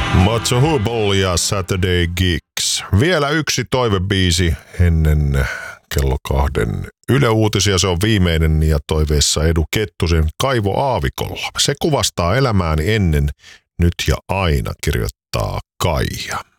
Matzo Hubble ja Saturday Gigs. Vielä yksi toivebiisi ennen kello 2 Yle Uutisia. Se on viimeinen ja toiveessa Edu Kettusen Kaivo aavikolla. Se kuvastaa elämääni ennen, nyt ja aina, kirjoittaa Kaija.